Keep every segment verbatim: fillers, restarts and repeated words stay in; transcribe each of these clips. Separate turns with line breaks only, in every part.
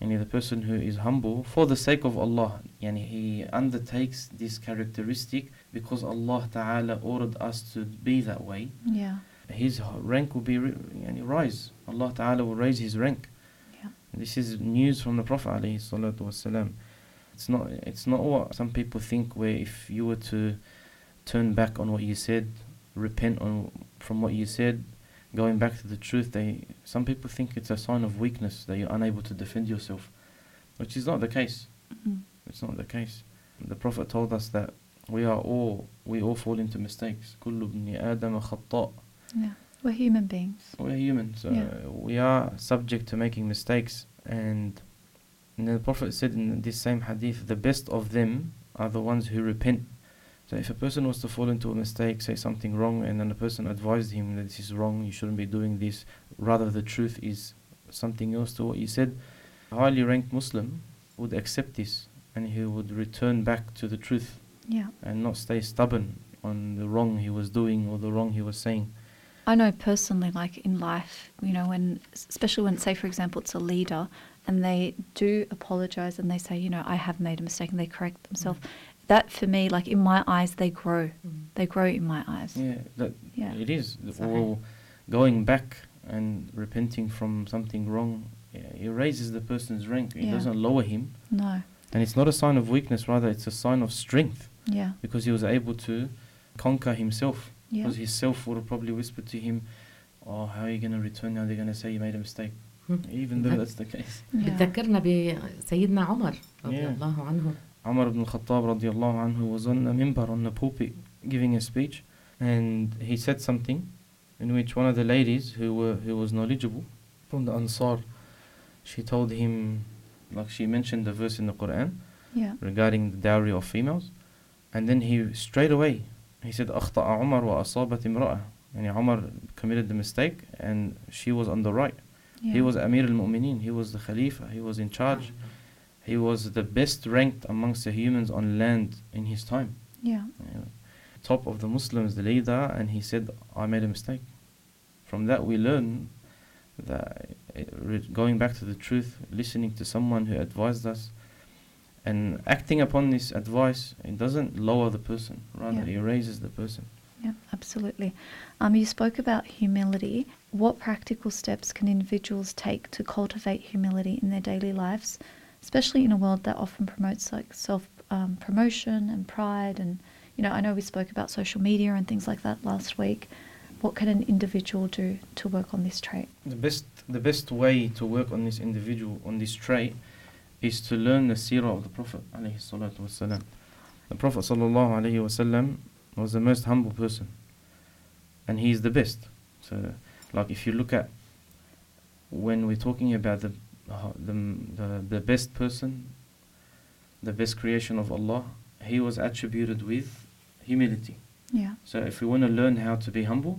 Yani the person who is humble for the sake of Allah. Yani he undertakes this characteristic because Allah Ta'ala ordered us to be that way.
Yeah.
His rank will be yani, rise. Allah Ta'ala will raise his rank.
Yeah.
This is news from the Prophet alayhi salatu wasalam. It's not, it's not what some people think, where if you were to turn back on what you said, repent on from what you said, going back to the truth, they some people think it's a sign of weakness that you're unable to defend yourself, which is not the case.
Mm-hmm.
It's not the case. The Prophet told us that we are all we all fall into mistakes. كل ابن آدم خطاء.
Yeah, we're human beings.
We're human, so
Yeah.
we are subject to making mistakes. And, and the Prophet said in this same hadith, the best of them are the ones who repent. So if a person was to fall into a mistake, say something wrong, and then the person advised him that this is wrong, you shouldn't be doing this, rather the truth is something else to what you said, a highly ranked Muslim would accept this, and he would return back to the truth.
Yeah.
And not stay stubborn on the wrong he was doing or the wrong he was saying.
I know personally, like in life, you know, when, especially when, say, for example, it's a leader and they do apologize and they say, you know, I have made a mistake, and they correct themselves. Mm. That for me, like in my eyes, they grow. Mm. They grow in my eyes.
Yeah, that
yeah.
it is.
Sorry.
Or going back and repenting from something wrong, yeah, it raises the person's rank. It
yeah.
doesn't lower him.
No.
And it's not a sign of weakness, rather it's a sign of strength.
Yeah.
Because he was able to conquer himself.
Yeah.
Because his self would have probably whispered to him, oh, how are you going to return now? They're going to say you made a mistake. Even though that's the case.
بتذكرنا بسيدنا عمر رضي الله عنه.
Umar ibn al-Khattab radiallahu anhu was on a minbar, on the pulpit, giving a speech, and he said something in which one of the ladies who were who was knowledgeable from the Ansar, she told him, like she mentioned the verse in the Quran
yeah. regarding
the dowry of females, and then he straight away he said أخطأ عمر وأصابت امرأة. And Umar committed the mistake and she was on the right. Yeah. He was Amir al-Mu'mineen, he was the Khalifa, he was in charge. He was the best ranked amongst the humans on land in his time.
Yeah.
You know, top of the Muslims, the leader, and he said, I made a mistake. From that we learn that it, going back to the truth, listening to someone who advised us, and acting upon this advice, it doesn't lower the person, rather yeah. it raises the person.
Yeah, absolutely. Um, you spoke about humility. What practical steps can individuals take to cultivate humility in their daily lives, especially in a world that often promotes like self um, promotion and pride? And you know, I know we spoke about social media and things like that last week. What can an individual do to work on this trait?
The best, the best way to work on this individual, on this trait, is to learn the seerah of the Prophet alayhi salatu wasalam. The Prophet sallallahu alayhi wasallam was the most humble person, and he is the best. So, like if you look at when we're talking about the uh, the, the the best person, the best creation of Allah, he was attributed with humility.
Yeah.
So if we want to learn how to be humble,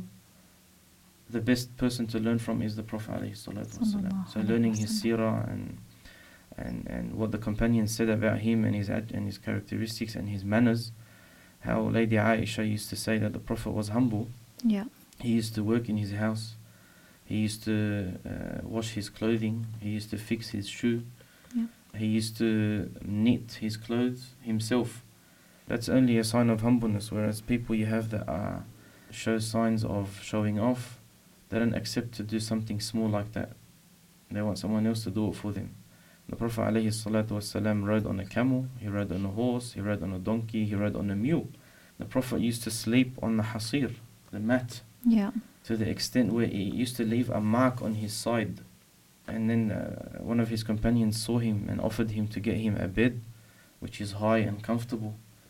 the best person to learn from is the Prophet alayhi salatu wasalam. So learning his seerah and and and what the companions said about him and his ad- and his characteristics and his manners. How Lady Aisha used to say that the Prophet was humble.
Yeah.
He used to work in his house. He used to uh, wash his clothing. He used to fix his shoe.
Yeah.
He used to knit his clothes himself. That's only a sign of humbleness. Whereas people you have that are show signs of showing off, they don't accept to do something small like that. They want someone else to do it for them. The Prophet alayhi salatu wasalam rode on a camel, he rode on a horse, he rode on a donkey, he rode on a mule. The Prophet used to sleep on the hasir, the mat,
yeah.
to the extent where he used to leave a mark on his side. And then uh, one of his companions saw him and offered him to get him a bed, which is high and comfortable.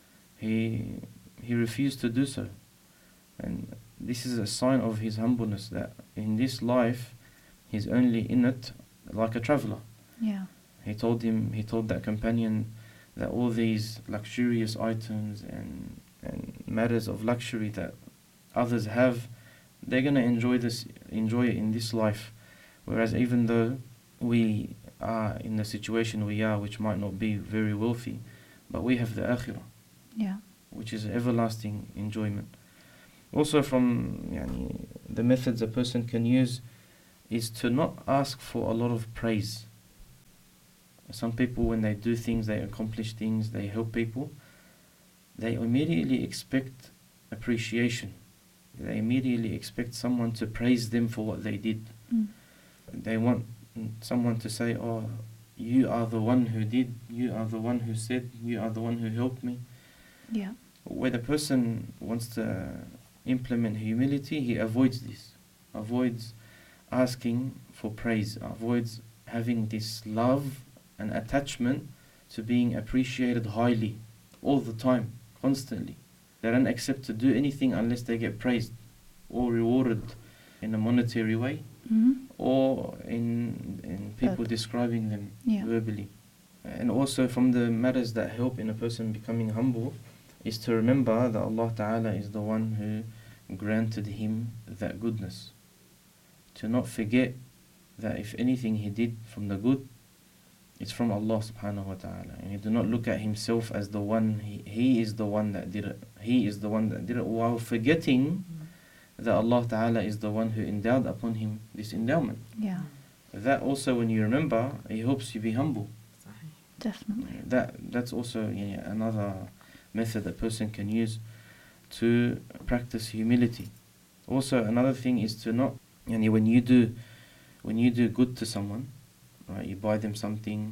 He he refused to do so. And this is a sign of his humbleness, that in this life he's only in it like a traveler.
Yeah.
He told him, he told that companion that all these luxurious items and and matters of luxury that others have, they're gonna enjoy this, enjoy it in this life. Whereas even though we are in the situation we are, which might not be very wealthy, but we have the akhirah,
yeah,
which is everlasting enjoyment. Also, from yani, the methods a person can use is to not ask for a lot of praise. Some people, when they do things, they accomplish things, they help people, they immediately expect appreciation. They immediately expect someone to praise them for what they did.
Mm.
They want someone to say, oh, you are the one who did, you are the one who said, you are the one who helped me.
Yeah.
When a person wants to implement humility, he avoids this, avoids asking for praise, avoids having this love and attachment to being appreciated highly all the time, constantly. They don't accept to do anything unless they get praised or rewarded in a monetary way,
Mm-hmm.
or in in people
Verb.
describing them
Yeah.
verbally. And also from the matters that help in a person becoming humble is to remember that Allah Ta'ala is the one who granted him that goodness. To not forget that if anything he did from the good, it's from Allah Subhanahu wa Ta'ala. And he do not look at himself as the one, he, he is the one that did it. He is the one that did it, while forgetting that Allah Ta'ala is the one who endowed upon him this endowment.
Yeah.
That also, when you remember, it helps you be humble.
صحيح.
Definitely.
That that's also, yeah, another method a person can use to practice humility. Also, another thing is to not, yani when you do when you do good to someone, right, you buy them something,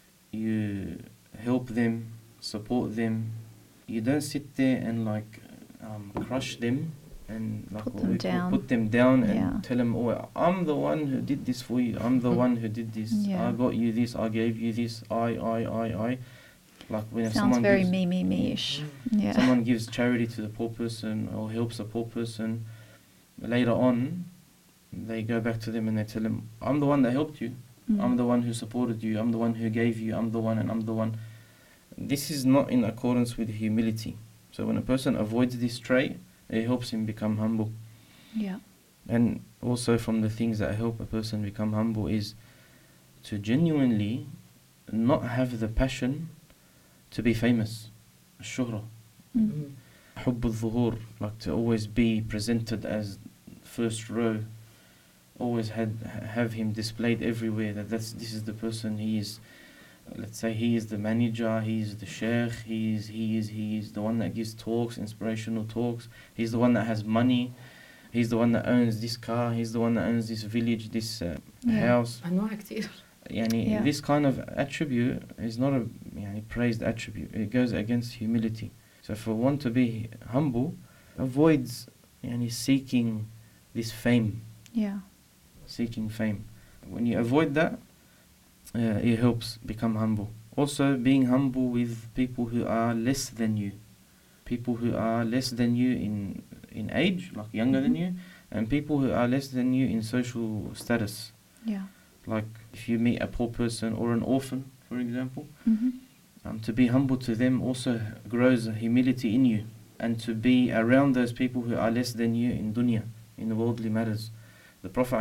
you help them, support them, you don't sit there and like um, crush them and like
Put
what
them
we call-
down.
put them down and
Yeah.
tell them, oh, I'm the one who did this for you, I'm the one who did this,
Yeah.
I got you this, I gave you this, I, I, I, I. Like when if
Sounds
someone
very
gives,
me, me, me-ish. Yeah.
someone gives charity to the poor person or helps a poor person, later on they go back to them and they tell them, I'm the one that helped you,
Mm.
I'm the one who supported you, I'm the one who gave you, I'm the one and I'm the one. This is not in accordance with humility. So when a person avoids this trait, it helps him become humble.
Yeah.
And also from the things that help a person become humble is to genuinely not have the passion to be famous. Shuhra.
Mm.
حب الظهور, like to always be presented as first row, always had have him displayed everywhere, that that's this is the person, he is, let's say he is the manager, he is the sheikh, he is he is he is the one that gives talks, inspirational talks, he's the one that has money, he's the one that owns this car, he's the one that owns this village, this uh,
Yeah.
house.
أنواع كتير.
Yani,
Yeah.
this kind of attribute is not a yani, praised attribute. It goes against humility. So for one to be humble, avoids yani, seeking this fame,
Yeah.
seeking fame. When you avoid that, uh, it helps become humble. Also, being humble with people who are less than you, people who are less than you in in age, like younger than
Mhm.
you, and people who are less than you in social status.
Yeah.
Like if you meet a poor person or an orphan, for example,
Mm-hmm.
um, to be humble to them also grows a humility in you, and to be around those people who are less than you in dunya, in the worldly matters. The Prophet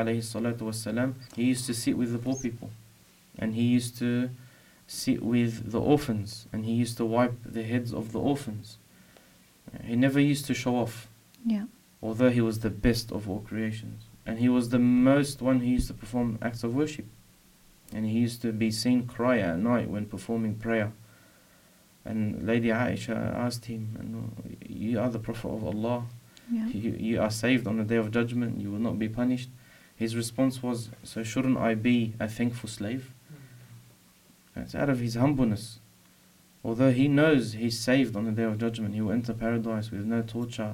ﷺ, he used to sit with the poor people, and he used to sit with the orphans, and he used to wipe the heads of the orphans. Uh, He never used to show off,
Yeah.
although he was the best of all creations. And he was the most one who used to perform acts of worship. And he used to be seen cry at night when performing prayer. And Lady Aisha asked him, you are the Prophet of Allah.
Yeah.
You, you are saved on the Day of Judgment. You will not be punished. His response was, so shouldn't I be a thankful slave? And it's out of his humbleness. Although he knows he's saved on the Day of Judgment, he will enter paradise with no torture.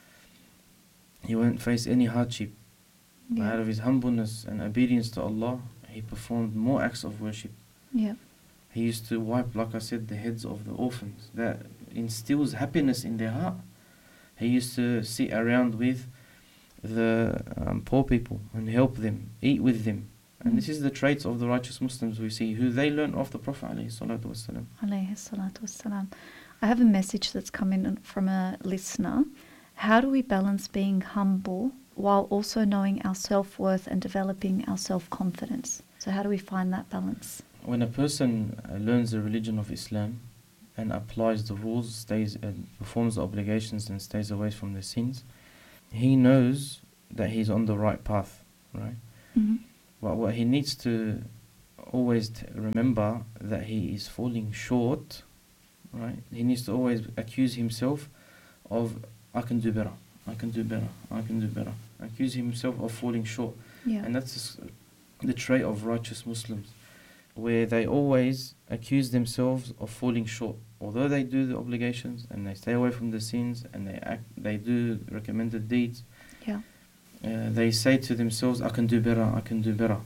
He won't face any hardship. But out
Yeah.
of his humbleness and obedience to Allah, he performed more acts of worship.
Yeah.
He used to wipe, like I said, the heads of the orphans. That instills happiness in their heart. He used to sit around with the um, poor people and help them, eat with them. And
Mm.
this is the traits of the righteous Muslims we see, who they learned off the Prophet ﷺ.
Alayhi salatu wassalam. I have a message that's come in from a listener. How do we balance being humble while also knowing our self-worth and developing our self-confidence? So how do we find that balance?
When a person uh, learns the religion of Islam and applies the rules, stays and performs the obligations and stays away from the sins, he knows that he's on the right path, right?
Mm-hmm.
But what he needs to always t- remember that he is falling short, right? He needs to always accuse himself of, I can do better, I can do better, I can do better. Accuse himself of falling short.
Yeah.
And that's s- the trait of righteous Muslims, where they always accuse themselves of falling short. Although they do the obligations and they stay away from the sins and they act, they do recommended deeds,
Yeah.
uh, they say to themselves, I can do better, I can do better.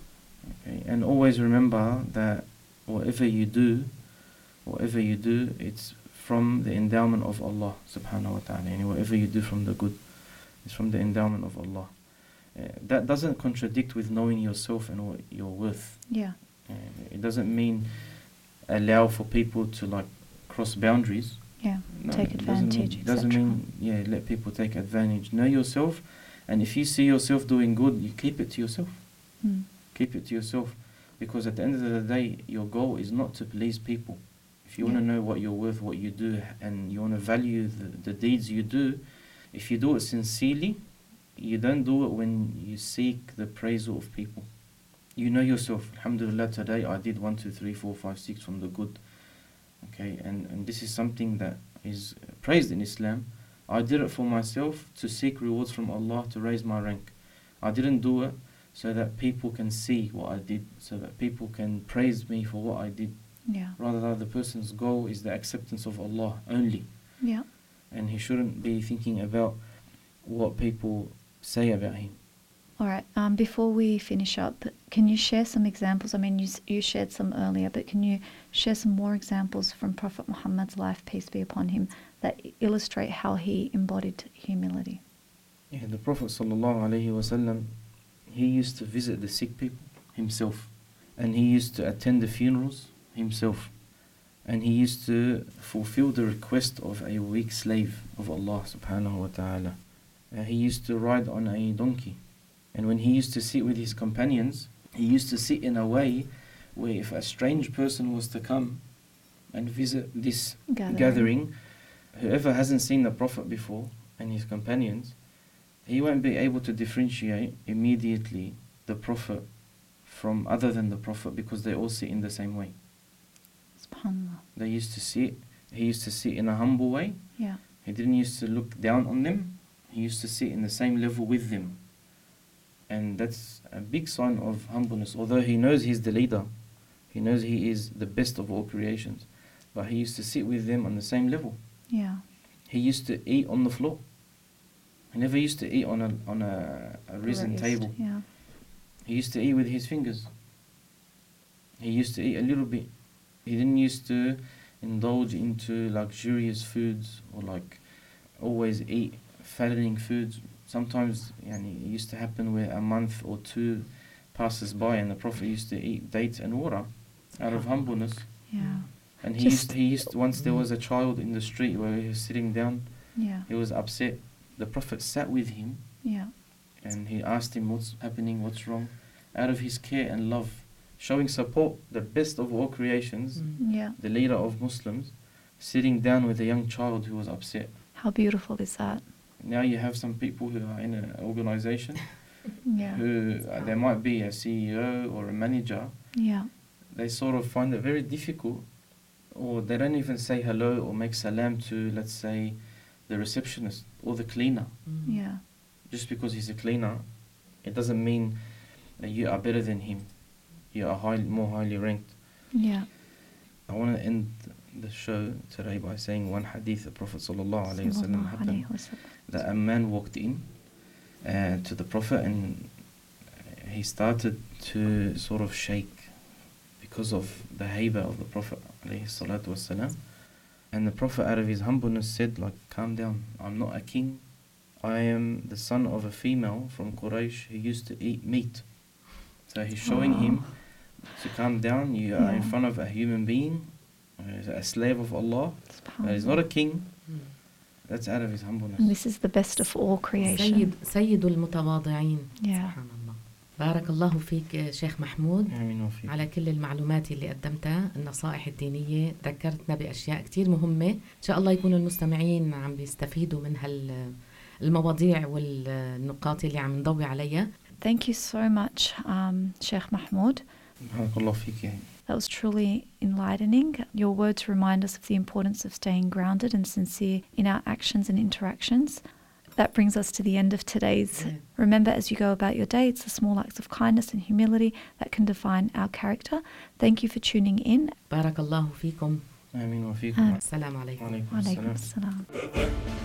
Okay? And always remember that whatever you do, whatever you do, it's from the endowment of Allah subhanahu wa ta'ala. And whatever you do from the good, it's from the endowment of Allah. Uh, that doesn't contradict with knowing yourself and what you're worth.
Yeah.
Uh, it doesn't mean allow for people to like cross boundaries.
Yeah.
No,
Take
it doesn't mean-
advantage,
Doesn't
et cetera.
mean yeah, let people take advantage. Know yourself, and if you see yourself doing good, you keep it to yourself.
Mm.
Keep it to yourself, because at the end of the day, your goal is not to please people. If you want to
Yeah.
know what you're worth, what you do, and you want to value the, the deeds you do, if you do it sincerely, you don't do it when you seek the praise of people. You know yourself. Alhamdulillah, today I did one, two, three, four, five, six from the good. Okay, and, and this is something that is praised in Islam. I did it for myself to seek rewards from Allah to raise my rank. I didn't do it so that people can see what I did, so that people can praise me for what I did.
Yeah.
Rather, the person's goal is the acceptance of Allah only,
Yeah.
and he shouldn't be thinking about what people say about him.
All right. Um, before we finish up, can you share some examples? I mean, you s- you shared some earlier, but can you share some more examples from Prophet Muhammad's life, peace be upon him, that i- illustrate how he embodied humility?
Yeah, the Prophet sallallahu alaihi wasallam, he used to visit the sick people himself, and he used to attend the funerals himself, and he used to fulfill the request of a weak slave of Allah subhanahu wa ta'ala. Uh, he used to ride on a donkey, and when he used to sit with his companions, he used to sit in a way where if a strange person was to come and visit this
Gathering.
gathering, whoever hasn't seen the Prophet before and his companions, he won't be able to differentiate immediately the Prophet from other than the Prophet, because they all sit in the same way.
SubhanAllah.
They used to sit, he used to sit in a humble way.
Yeah.
He didn't used to look down on them. He used to sit in the same level with them. And that's a big sign of humbleness. Although he knows he's the leader, he knows he is the best of all creations, but he used to sit with them on the same level.
Yeah.
He used to eat on the floor. He never used to eat on a on a, a risen
Raised,
table.
Yeah.
He used to eat with his fingers. He used to eat a little bit. He didn't used to indulge into luxurious foods or like always eat fattening foods. Sometimes yani, it used to happen where a month or two passes by and the Prophet used to eat dates and water out of humbleness.
Yeah.
And he
Just-
used he used once there was a child in the street where he was sitting down.
Yeah.
He was upset. The Prophet sat with him
Yeah.
and he asked him what's happening, what's wrong, out of his care and love, showing support, the best of all creations,
Mm.
Yeah.
the leader of Muslims, sitting down with a young child who was upset.
How beautiful is that?
Now you have some people who are in an organization
Yeah.
who uh, there might be a C E O or a manager.
Yeah.
They sort of find it very difficult, or they don't even say hello or make salam to, let's say, the receptionist or the cleaner.
Mm.
Yeah.
Just because he's a cleaner, it doesn't mean that you are better than him. You are highly, more highly ranked.
Yeah.
I want to end the show today by saying one hadith the Prophet sallallahu alaihi wasallam
Sallallahu
happened
alayhi wasallam.
that a man walked in uh, to the Prophet and he started to sort of shake because of the haiba of the Prophet alayhi salatu wasalam. And the Prophet, out of his humbleness, said, like, calm down, I'm not a king. I am the son of a female from Quraysh who used to eat meat. So he's showing him to calm down. You are in
Yeah.
front of a human being, uh, a slave of Allah, that is not a king.
Mm.
That's out of his
And
humbleness.
this is the best of all creation.
سيد سيد المتواضعين.
Yeah.
سبحان الله. بارك الله فيك شيخ محمود
آمين وفيك.
على كل المعلومات اللي قدمتها، النصائح الدينية، ذكرتنا بأشياء كتير مهمة. إن شاء الله يكونوا المستمعين عم بيستفيدوا من هالمواضيع والنقاط اللي عم نضوي عليها.
Thank you so much, um, Sheikh Mahmoud,
بارك الله فيك يعني.
That was truly enlightening. Your words remind us of the importance of staying grounded and sincere in our actions and interactions. That brings us to the end of today's.
Yeah.
Remember, as you go about your day, it's the small acts of kindness and humility that can define our character. Thank you for tuning in.
بارك الله فيكم.
آمين وفيكم.
آمين.
السلام عليكم.
وعليكم
Wa alaikum
السلام.
assalam.